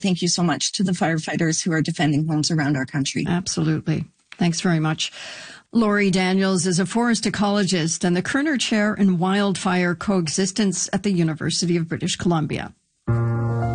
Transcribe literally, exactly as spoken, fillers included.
thank you so much to the firefighters who are defending homes around our country. Absolutely. Thanks very much. Laurie Daniels is a forest ecologist and the Kerner Chair in Wildfire Coexistence at the University of British Columbia.